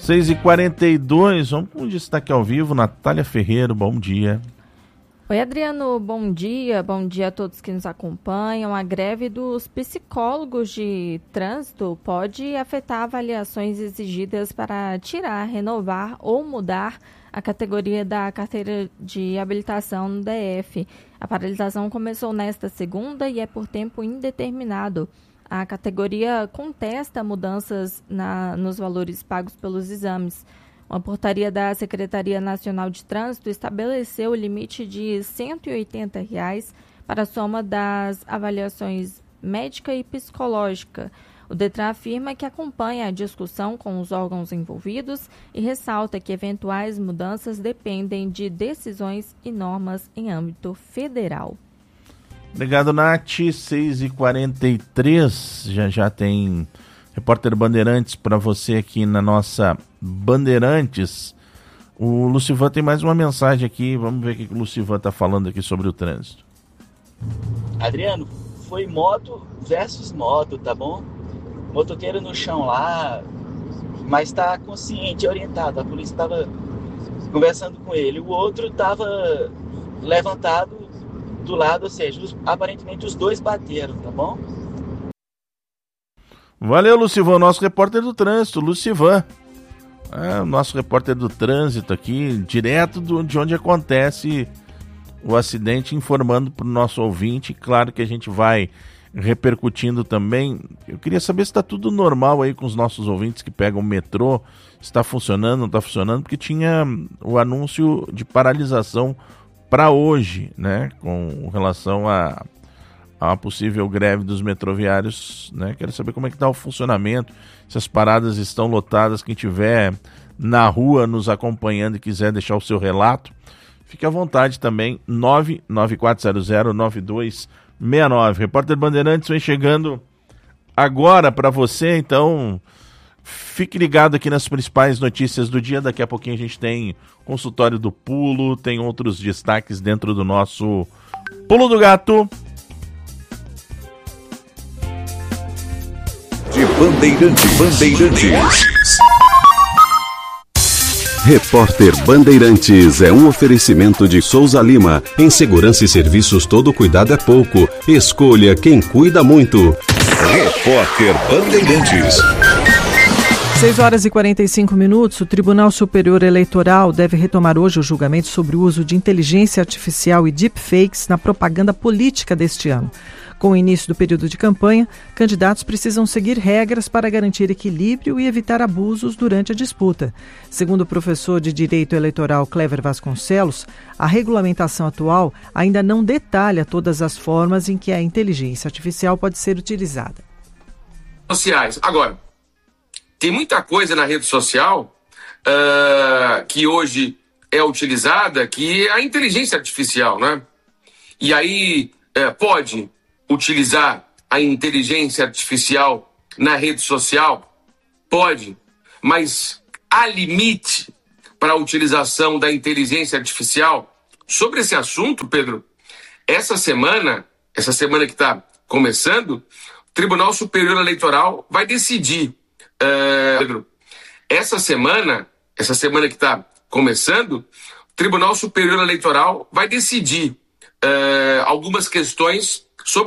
6h42, vamos com um destaque ao vivo. Natália Ferreira, bom dia. Oi, Adriano, bom dia a todos que nos acompanham. A greve dos psicólogos de trânsito pode afetar avaliações exigidas para tirar, renovar ou mudar a categoria da carteira de habilitação no DF. A paralisação começou nesta segunda e é por tempo indeterminado. A categoria contesta mudanças nos valores pagos pelos exames. Uma portaria da Secretaria Nacional de Trânsito estabeleceu o limite de R$ 180 para a soma das avaliações médica e psicológica. O Detran afirma que acompanha a discussão com os órgãos envolvidos e ressalta que eventuais mudanças dependem de decisões e normas em âmbito federal. Obrigado, Nath. 6h43, já tem Repórter Bandeirantes para você aqui na nossa Bandeirantes. O Lucivan tem mais uma mensagem aqui, vamos ver o que o Lucivan está falando aqui sobre o trânsito. Adriano, foi moto versus moto, tá bom? Motoqueiro no chão lá, mas está consciente, orientado. A polícia estava conversando com ele. O outro estava levantado do lado, ou seja, aparentemente os dois bateram, tá bom? Valeu, Lucivan, nosso repórter do trânsito, Lucivan. Nosso repórter do trânsito aqui, direto de onde acontece o acidente, informando para o nosso ouvinte. Claro que a gente vai repercutindo também. Eu queria saber se está tudo normal aí com os nossos ouvintes que pegam o metrô, se está funcionando, não está funcionando, porque tinha o anúncio de paralisação para hoje, né, com relação a possível greve dos metroviários, né? Quero saber como é que está o funcionamento, se as paradas estão lotadas. Quem estiver na rua nos acompanhando e quiser deixar o seu relato, fique à vontade também, 994009269. Repórter Bandeirantes vem chegando agora para você, então fique ligado aqui nas principais notícias do dia. Daqui a pouquinho a gente tem consultório do Pulo, tem outros destaques dentro do nosso Pulo do Gato. De Bandeirantes. Repórter Bandeirantes é um oferecimento de Souza Lima. Em segurança e serviços, todo cuidado é pouco. Escolha quem cuida muito. Repórter Bandeirantes. 6h45. O Tribunal Superior Eleitoral deve retomar hoje o julgamento sobre o uso de inteligência artificial e deepfakes na propaganda política deste ano. Com o início do período de campanha, candidatos precisam seguir regras para garantir equilíbrio e evitar abusos durante a disputa. Segundo o professor de Direito Eleitoral Clever Vasconcelos, a regulamentação atual ainda não detalha todas as formas em que a inteligência artificial pode ser utilizada. Sociais. Agora, tem muita coisa na rede social que hoje é utilizada, que é a inteligência artificial, né? E aí pode utilizar a inteligência artificial na rede social? Pode, mas há limite para a utilização da inteligência artificial? Sobre esse assunto, Pedro, essa semana que está começando, o Tribunal Superior Eleitoral vai decidir. Pedro, essa semana que está começando, o Tribunal Superior Eleitoral vai decidir algumas questões